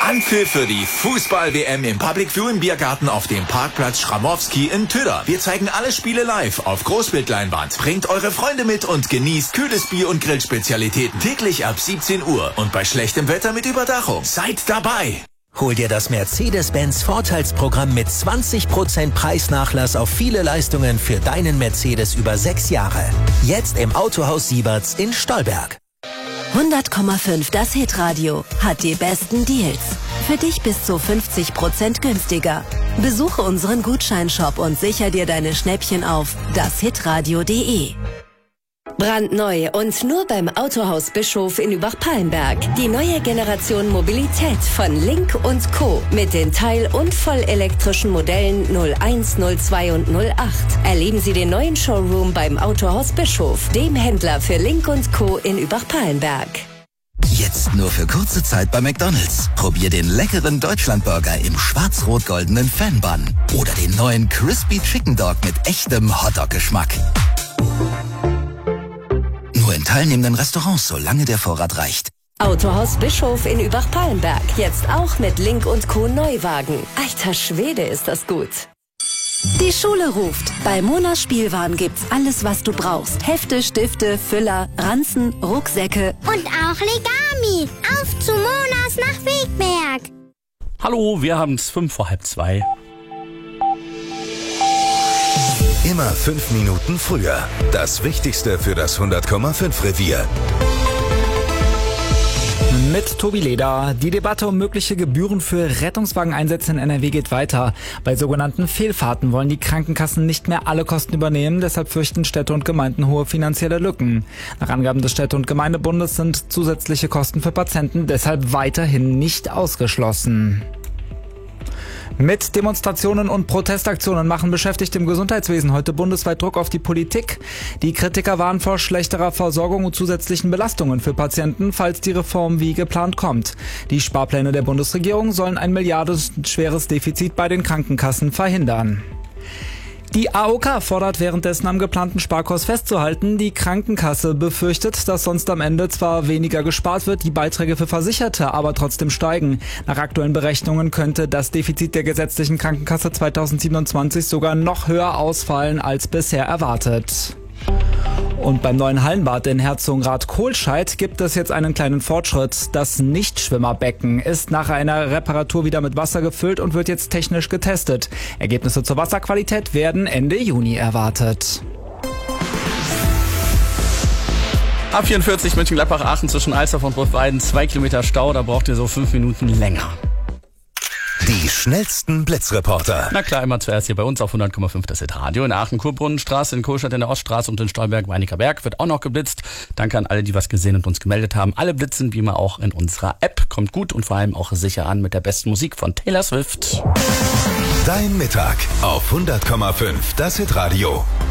Anpfiff für die Fußball-WM im Public View im Biergarten auf dem Parkplatz Schramowski in Tüder. Wir zeigen alle Spiele live auf Großbildleinwand. Bringt eure Freunde mit und genießt kühles Bier und Grillspezialitäten täglich ab 17 Uhr und bei schlechtem Wetter mit Überdachung. Seid dabei! Hol dir das Mercedes-Benz Vorteilsprogramm mit 20% Preisnachlass auf viele Leistungen für deinen Mercedes über 6 Jahre. Jetzt im Autohaus Sieberts in Stolberg. 100,5 das Hitradio hat die besten Deals. Für dich bis zu 50% günstiger. Besuche unseren Gutscheinshop und sicher dir deine Schnäppchen auf dashitradio.de. Brandneu und nur beim Autohaus Bischof in Übach-Palenberg. Die neue Generation Mobilität von Link & Co. mit den teil- und vollelektrischen Modellen 01, 02 und 08. Erleben Sie den neuen Showroom beim Autohaus Bischof, dem Händler für Link & Co. in Übach-Palenberg. Jetzt nur für kurze Zeit bei McDonald's. Probier den leckeren Deutschlandburger im schwarz-rot-goldenen Fan-Bun. Oder den neuen Crispy Chicken Dog mit echtem Hotdog-Geschmack. Nur in teilnehmenden Restaurants, solange der Vorrat reicht. Autohaus Bischof in Übach-Palenberg. Jetzt auch mit Link & Co. Neuwagen. Alter Schwede, ist das gut. Die Schule ruft. Bei Monas Spielwaren gibt's alles, was du brauchst. Hefte, Stifte, Füller, Ranzen, Rucksäcke. Und auch Legami. Auf zu Monas nach Wegberg. Hallo, wir haben's 1:55. Immer 5 Minuten früher. Das Wichtigste für das 100,5 Revier. Mit Tobi Leder. Die Debatte um mögliche Gebühren für Rettungswageneinsätze in NRW geht weiter. Bei sogenannten Fehlfahrten wollen die Krankenkassen nicht mehr alle Kosten übernehmen, deshalb fürchten Städte und Gemeinden hohe finanzielle Lücken. Nach Angaben des Städte- und Gemeindebundes sind zusätzliche Kosten für Patienten deshalb weiterhin nicht ausgeschlossen. Mit Demonstrationen und Protestaktionen machen Beschäftigte im Gesundheitswesen heute bundesweit Druck auf die Politik. Die Kritiker warnen vor schlechterer Versorgung und zusätzlichen Belastungen für Patienten, falls die Reform wie geplant kommt. Die Sparpläne der Bundesregierung sollen ein milliardenschweres Defizit bei den Krankenkassen verhindern. Die AOK fordert währenddessen am geplanten Sparkurs festzuhalten. Die Krankenkasse befürchtet, dass sonst am Ende zwar weniger gespart wird, die Beiträge für Versicherte aber trotzdem steigen. Nach aktuellen Berechnungen könnte das Defizit der gesetzlichen Krankenkasse 2027 sogar noch höher ausfallen als bisher erwartet. Und beim neuen Hallenbad in Herzogenrath-Kohlscheid gibt es jetzt einen kleinen Fortschritt. Das Nichtschwimmerbecken ist nach einer Reparatur wieder mit Wasser gefüllt und wird jetzt technisch getestet. Ergebnisse zur Wasserqualität werden Ende Juni erwartet. A44 Mönchengladbach-Aachen zwischen Alsdorf und Bruchweiden, 2 Kilometer Stau, da braucht ihr so 5 Minuten länger. Die schnellsten Blitzreporter. Na klar, immer zuerst hier bei uns auf 100,5 das Hitradio. In Aachen-Kurbrunnenstraße, in Kohlstadt in der Oststraße und in Stolberg-Weinigerberg wird auch noch geblitzt. Danke an alle, die was gesehen und uns gemeldet haben. Alle blitzen wie immer auch in unserer App. Kommt gut und vor allem auch sicher an mit der besten Musik von Taylor Swift. Dein Mittag auf 100,5 das Hitradio.